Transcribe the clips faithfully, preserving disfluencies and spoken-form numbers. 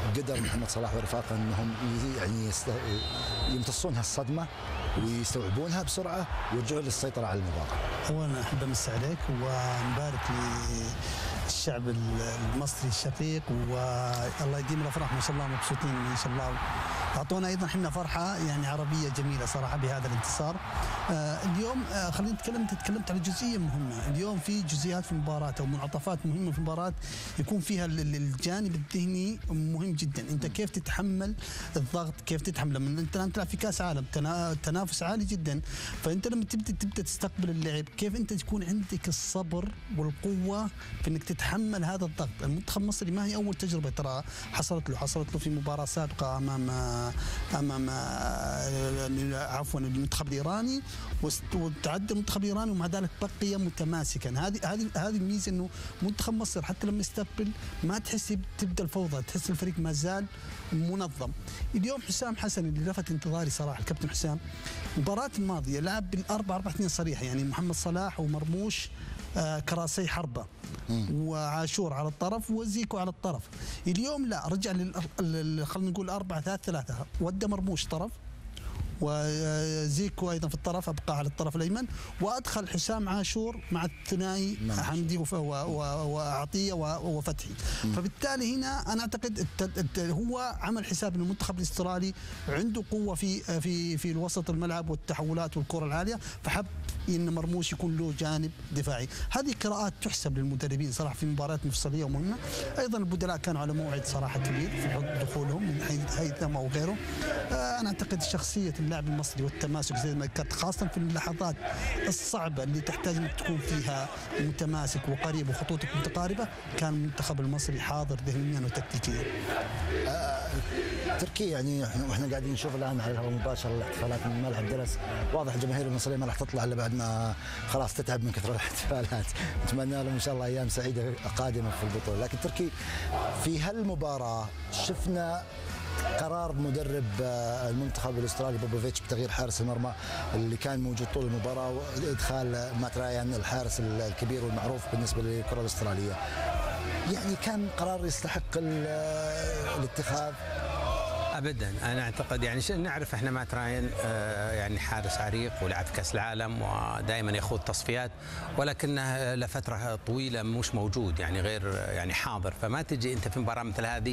قدر محمد صلاح ورفاقه انهم يعني يست... يمتصون هالصدمه ويستوعبونها بسرعه ويرجعون للسيطره على المباراه. اولا احب امسي عليك ونبارك للشعب المصري الشقيق، والله يديم الافراح، ما شاء الله مبسوطين ان شاء الله. اعطونا ايضا احنا فرحه يعني عربيه جميله صراحه بهذا الانتصار. آه اليوم آه خلينا نتكلم، انت تكلمت على جزئيه مهمه، اليوم في جزئيات في المباراه او منعطفات مهمه في المباراه يكون فيها الجانب الذهني مهم جدا، انت كيف تتحمل الضغط، كيف تتحمل لما انت تلعب في كاس عالم تنافس عالي جدا، فانت لما تبدا تبدا تستقبل اللعب كيف انت تكون عندك الصبر والقوه في انك تتحمل هذا الضغط. المنتخب المصري ما هي اول تجربه ترى حصلت له، حصلت له في مباراه سابقه امام امام عفوا المنتخب الايراني وتعدى المنتخب الايراني ومع ذلك بقي متماسكا. هذه هذه هذه الميزه انه منتخب مصر حتى لما يستقبل ما تحس تبدا الفوضى، تحس الفريق ما زال منظم. اليوم حسام حسن اللي لفت انتظاري صراحه الكابتن حسام، المباراه الماضيه لعب بالأربعة أربعة اثنين صريح، يعني محمد صلاح ومرموش آه كراسي حربه وعاشور على الطرف وزيكو على الطرف. اليوم لا، رجع لل خلينا نقول أربعة ثلاثة ثلاثة، ودى مرموش طرف وزيكو ايضا في الطرف، ابقى على الطرف الايمن، وادخل حسام عاشور مع الثنائي حمدي وعطيه وفتحي. فبالتالي هنا انا اعتقد هو عمل حساب ان المنتخب الاسترالي عنده قوه في في في الوسط الملعب والتحولات والكره العاليه، فحب ان مرموش يكون له جانب دفاعي. هذه قراءات تحسب للمدربين صراحه في مباريات مفصليه ومهمه. ايضا البدلاء كانوا على موعد صراحه كبير في دخولهم من هيثم او غيره. انا اعتقد شخصيه اللاعب المصري والتماسك زي ما ذكرت، خاصه في اللحظات الصعبه اللي تحتاج انك تكون فيها متماسك وقريب وخطوطك متقاربه، كان المنتخب المصري حاضر ذهنيا وتكتيكيا. تركيا يعني واحنا قاعدين نشوف الان على الهواء مباشر الاحتفالات من ملعب دلس، واضح الجماهير المصريه ما راح تطلع الا بعد ما خلاص تتعب من كثر الاحتفالات. نتمنى لهم ان شاء الله ايام سعيده قادمه في البطوله. لكن تركي في هالمباراه شفنا قرار مدرب المنتخب الاسترالي بوبوفيتش بتغيير حارس المرمى اللي كان موجود طول المباراه وادخال مات رايان الحارس الكبير والمعروف بالنسبه للكره الاستراليه. يعني كان قرار يستحق الاتخاذ؟ ابدا. انا اعتقد يعني نعرف احنا مات راين آه يعني حارس عريق ولعب في كاس العالم ودائما يخوض تصفيات، ولكنه لفتره طويله مش موجود، يعني غير يعني حاضر، فما تجي انت في مباراه مثل هذه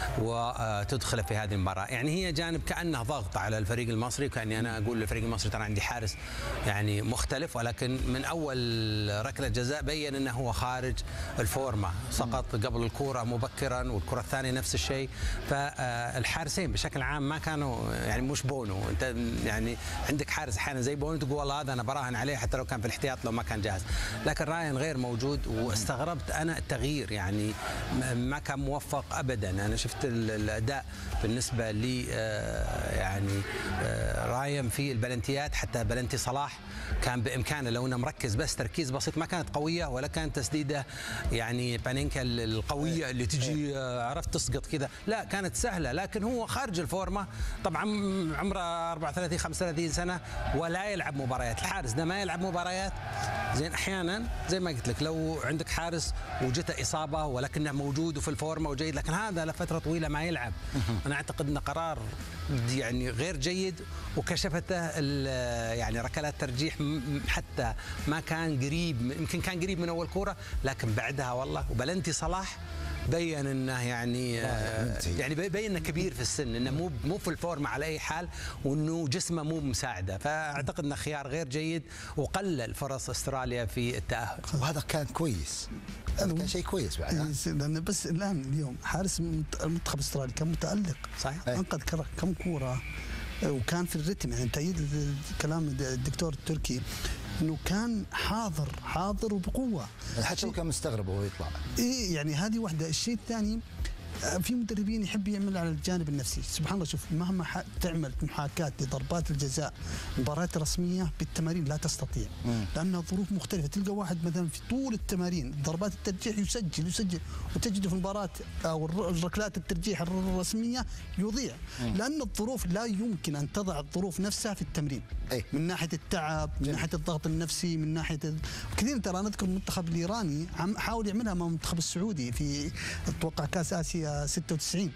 وتدخله في هذه المباراه. يعني هي جانب كانه ضغط على الفريق المصري، وكاني انا اقول للفريق المصري ترى عندي حارس يعني مختلف، ولكن من اول ركله جزاء بين انه هو خارج الفورمه، سقط قبل الكره مبكرا والكره الثانيه نفس الشيء. فالحارسين بشكل عام ما كانوا يعني مش بونو، انت يعني عندك حارس احيانا زي بونو تقول والله هذا انا براهن عليه حتى لو كان في الاحتياط لو ما كان جاهز، لكن راين غير موجود. واستغربت انا التغيير، يعني ما كان موفق ابدا. انا شفت الاداء بالنسبه لي يعني راين في البلنتيات، حتى بلنتي صلاح كان بامكانه لو انه مركز بس تركيز بسيط، ما كانت قويه ولا كانت تسديده يعني بانينكا القويه اللي تجي عرفت تسقط كذا، لا كانت سهله. لكن هو خارج الفورمه، طبعا عمره أربعة وثلاثين خمسة وثلاثين سنه ولا يلعب مباريات. الحارس ده ما يلعب مباريات زين، احيانا زي ما قلت لك لو عندك حارس وجته اصابه ولكنه موجود وفي الفورمه وجيد، لكن هذا لفتره طويله ما يلعب. انا اعتقد انه قرار يعني غير جيد، وكشفته يعني ركلات ترجيح حتى ما كان قريب، يمكن كان قريب من اول كوره، لكن بعدها والله وبلنتي صلاح بين انه يعني يعني بين انه كبير في السن، انه مو مو في الفورمه على اي حال، وانه جسمه مو مساعده. فاعتقد انه خيار غير جيد وقلل فرص استراليا في التاهل. وهذا كان كويس، هذا كان شيء كويس بعد. لان بس الان اليوم حارس المنتخب الاسترالي كان متالق صحيح، انقذ كم كوره وكان في الرتم. يعني تأييد كلام الدكتور التركي انه كان حاضر حاضر وبقوه، حتى لو كان مستغرب وهو يطلع. ايه يعني هذه واحده. الشيء الثاني في مدربين يحب يعمل على الجانب النفسي، سبحان الله. شوف مهما تعمل محاكاة لضربات الجزاء مباريات رسمية بالتمارين لا تستطيع، لأنها ظروف مختلفة. تلقى واحد مثلا في طول التمارين ضربات الترجيح يسجل يسجل وتجده في المباراة أو الركلات الترجيح الرسمية يضيع، لأن الظروف لا يمكن أن تضع الظروف نفسها في التمرين. أي. من ناحية التعب، من ناحية الضغط النفسي، من ناحية كثير. ترى نذكر المنتخب الإيراني حاول يعملها مع المنتخب السعودي في أتوقع كأس آسيا ستة وتسعين،